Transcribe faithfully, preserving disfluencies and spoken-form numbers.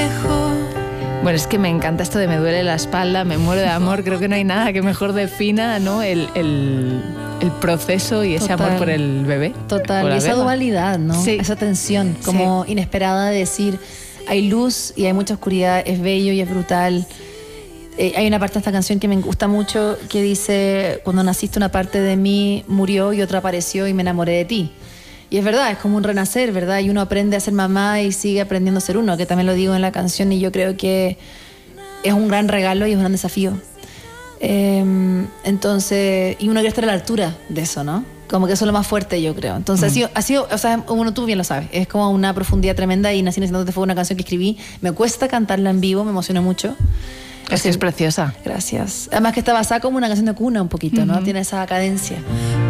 mejor. Bueno, es que me encanta esto de me duele la espalda, me muero de amor. Creo que no hay nada que mejor defina, ¿no? el, el, el proceso y ese Total. amor por el bebé. Total, por y esa beba. dualidad, ¿no? Sí. Esa tensión como Sí. inesperada de decir, hay luz y hay mucha oscuridad, es bello y es brutal. Eh, hay una parte de esta canción que me gusta mucho que dice, cuando naciste una parte de mí murió y otra apareció y me enamoré de ti. Y es verdad, es como un renacer, ¿verdad? Y uno aprende a ser mamá y sigue aprendiendo a ser uno, que también lo digo en la canción, y yo creo que es un gran regalo y es un gran desafío. Eh, entonces, y uno quiere estar a la altura de eso, ¿no? Como que eso es lo más fuerte, yo creo. Entonces, mm. ha, sido, ha sido, o sea, uno tú bien lo sabes, es como una profundidad tremenda, y Nací Naciéndote fue una canción que escribí, me cuesta cantarla en vivo, me emociona mucho. Es que es preciosa. Gracias. Además que está basada como una canción de cuna un poquito, ¿no? Uh-huh. Tiene esa cadencia.